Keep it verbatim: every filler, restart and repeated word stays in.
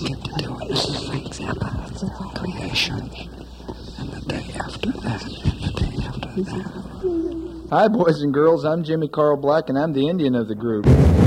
get to do it. This is the example of creation. And the day after that, and the day after that. Hi, boys and girls. I'm Jimmy Carl Black, and I'm the Indian of the group.